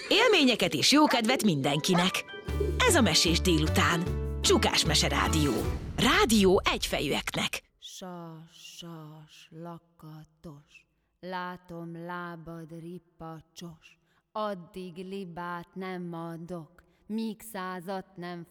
Élményeket és jókedvet mindenkinek. Ez a Mesés délután. Csukás Mese Rádió. Rádió egyfejűeknek. Sas, lakatos, látom lábad ripacsos, addig libát nem adok, míg 100-at nem